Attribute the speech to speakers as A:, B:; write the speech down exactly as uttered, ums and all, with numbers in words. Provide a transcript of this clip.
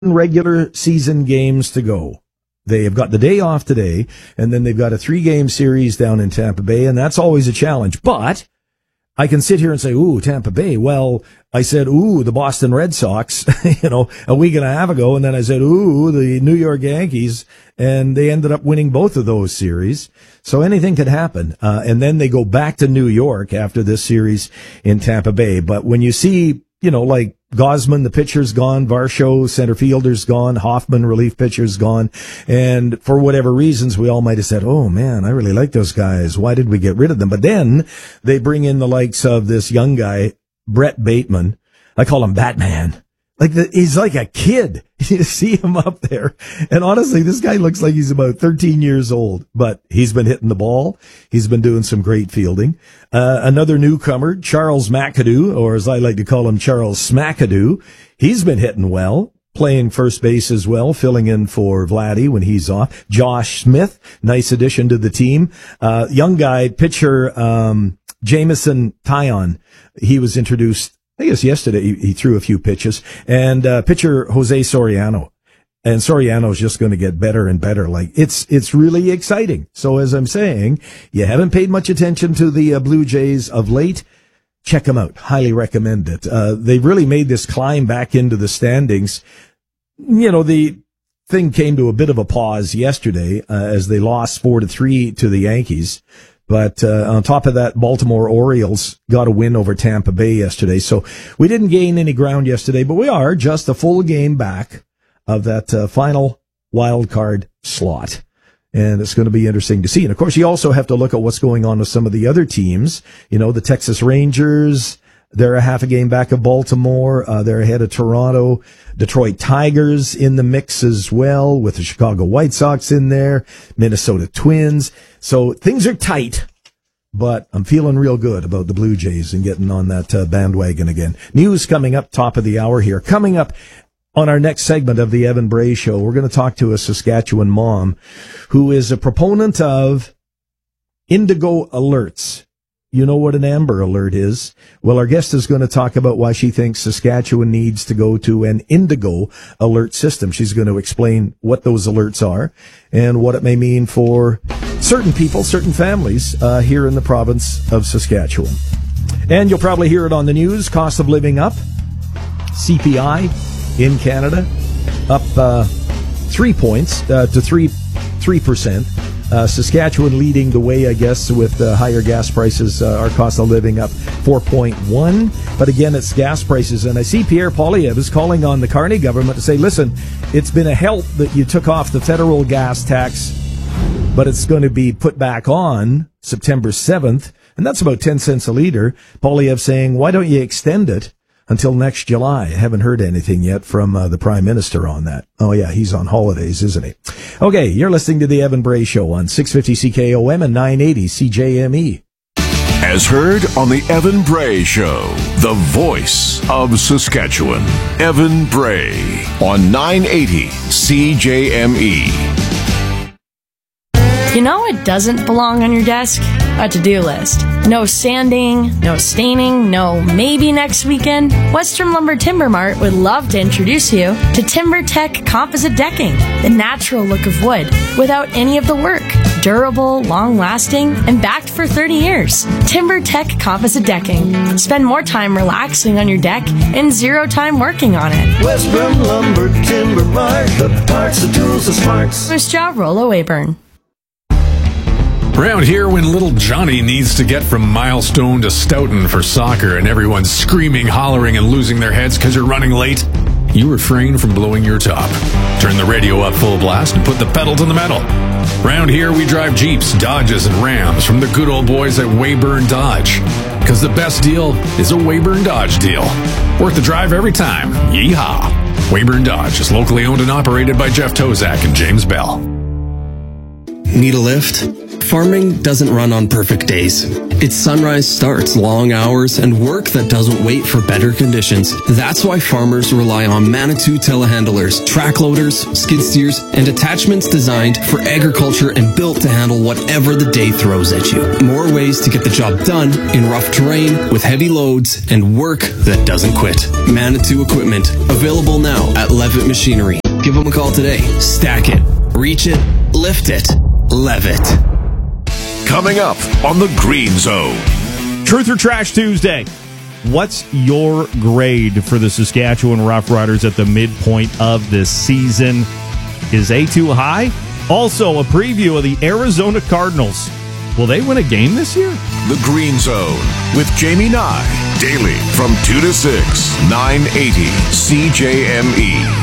A: regular season games to go. They have got the day off today, and then they've got a three-game series down in Tampa Bay, and that's always a challenge. But I can sit here and say, ooh, Tampa Bay. Well, I said, ooh, the Boston Red Sox, you know, a week and a half ago, and then I said, ooh, the New York Yankees, and they ended up winning both of those series. So anything could happen. Uh, and then they go back to New York after this series in Tampa Bay. But when you see, you know, like Gosman, the pitcher's gone, Varsho, center fielder's gone, Hoffman, relief pitcher's gone, and for whatever reasons, we all might have said, oh man, I really like those guys. Why did we get rid of them? But then they bring in the likes of this young guy, Brett Bateman. I call him Batman. Like the, he's like a kid. You see him up there. And honestly, this guy looks like he's about thirteen years old, but he's been hitting the ball. He's been doing some great fielding. Uh, another newcomer, Charles McAdoo, or as I like to call him, Charles Smackadoo. He's been hitting well, playing first base as well, filling in for Vladdy when he's off. Josh Smith, nice addition to the team. Uh, young guy, pitcher, um, Jameson Taillon. He was introduced, I guess yesterday he, he threw a few pitches, and uh, pitcher Jose Soriano. And Soriano's just going to get better and better. Like it's it's really exciting. So as I'm saying, you haven't paid much attention to the uh, Blue Jays of late. Check them out. Highly recommend it. Uh, they've really made this climb back into the standings. You know, the thing came to a bit of a pause yesterday uh, as they lost four to three to the Yankees. But uh, on top of that, Baltimore Orioles got a win over Tampa Bay yesterday. So we didn't gain any ground yesterday, but we are just a full game back of that uh, final wild card slot. And it's going to be interesting to see. And, of course, you also have to look at what's going on with some of the other teams. You know, the Texas Rangers, they're a half a game back of Baltimore. Uh, they're ahead of Toronto. Detroit Tigers in the mix as well, with the Chicago White Sox in there, Minnesota Twins. So things are tight, but I'm feeling real good about the Blue Jays and getting on that uh, bandwagon again. News coming up top of the hour here. Coming up on our next segment of the Evan Bray Show, we're going to talk to a Saskatchewan mom who is a proponent of indigo alerts. You know what an Amber Alert is? Well, our guest is going to talk about why she thinks Saskatchewan needs to go to an indigo alert system. She's going to explain what those alerts are and what it may mean for certain people, certain families uh, here in the province of Saskatchewan. And you'll probably hear it on the news. Cost of living up. C P I in Canada up uh, three points uh, to three three percent. Uh, Saskatchewan leading the way, I guess, with uh, higher gas prices. Uh, our cost of living up four point one. But again, it's gas prices. And I see Pierre Poilievre is calling on the Carney government to say, listen, it's been a help that you took off the federal gas tax, but it's going to be put back on September seventh. And that's about ten cents a litre. Poilievre saying, why don't you extend it until next July? I haven't heard anything yet from uh, the Prime Minister on that. Oh, yeah, he's on holidays, isn't he? Okay, you're listening to the Evan Bray Show on six fifty C K O M and nine eighty C J M E.
B: As heard on the Evan Bray Show, the voice of Saskatchewan. Evan Bray on nine eighty C J M E.
C: You know what doesn't belong on your desk? A to-do list. No sanding, no staining, no maybe next weekend. Western Lumber Timber Mart would love to introduce you to TimberTech Composite Decking, the natural look of wood without any of the work. Durable, long-lasting, and backed for thirty years. TimberTech Composite Decking. Spend more time relaxing on your deck and zero time working on it.
D: Western Lumber Timber Mart, the parts, the tools, the smarts.
C: First job, Rollo Weyburn.
E: Around here, when little Johnny needs to get from Milestone to Stoughton for soccer and everyone's screaming, hollering, and losing their heads because you're running late, you refrain from blowing your top. Turn the radio up full blast and put the pedal to the metal. Around here, we drive Jeeps, Dodges, and Rams from the good old boys at Weyburn Dodge. Because the best deal is a Weyburn Dodge deal. Worth the drive every time. Yeehaw! Weyburn Dodge is locally owned and operated by Jeff Tozak and James Bell.
F: Need a lift? Farming doesn't run on perfect days. Its sunrise starts, long hours, and work that doesn't wait for better conditions. That's why farmers rely on Manitou telehandlers, track loaders, skid steers, and attachments designed for agriculture and built to handle whatever the day throws at you. More ways to get the job done in rough terrain with heavy loads and work that doesn't quit. Manitou equipment, available now at Levitt Machinery. Give them a call today. Stack it, reach it, lift it, Levitt.
B: Coming up on the Green Zone.
G: Truth or Trash Tuesday. What's your grade for the Saskatchewan Roughriders at the midpoint of this season? Is A too high? Also, a preview of the Arizona Cardinals. Will they win a game this year?
B: The Green Zone with Jamie Nye. Daily from two to six, nine eighty C J M E.